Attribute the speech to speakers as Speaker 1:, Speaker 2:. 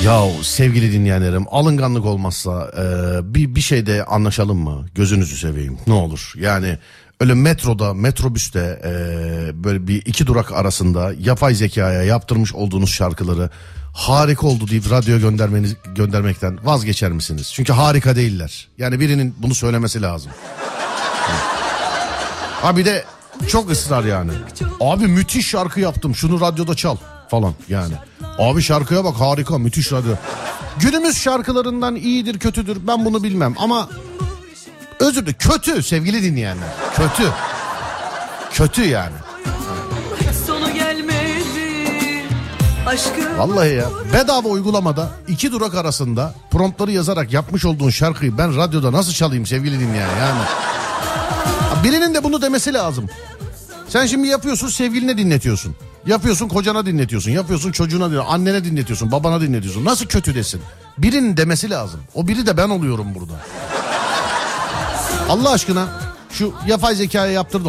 Speaker 1: Yahu sevgili dinleyenlerim, alınganlık olmazsa bir şeyde anlaşalım mı? Gözünüzü seveyim ne olur. Yani öyle metroda, metrobüste böyle bir iki durak arasında yapay zekaya yaptırmış olduğunuz şarkıları harika oldu deyip radyoya göndermekten vazgeçer misiniz? Çünkü harika değiller. Yani birinin bunu söylemesi lazım. Ha bir de çok ısrar yani. Abi müthiş şarkı yaptım, şunu radyoda çal falan yani. Abi şarkıya bak, harika, müthiş radyo. Günümüz şarkılarından iyidir kötüdür ben bunu bilmem ama özür dilerim, kötü sevgili dinleyenler. Kötü. Kötü yani. Vallahi ya, bedava uygulamada iki durak arasında promptları yazarak yapmış olduğun şarkıyı ben radyoda nasıl çalayım sevgili dinleyen yani. Birinin de bunu demesi lazım. Sen şimdi yapıyorsun, sevgiline dinletiyorsun. Yapıyorsun, kocana dinletiyorsun. Yapıyorsun, çocuğuna dinletiyorsun. Annene dinletiyorsun, babana dinletiyorsun. Nasıl kötü desin? Birinin demesi lazım. O biri de ben oluyorum burada. Allah aşkına şu yapay zekaya yaptırdı.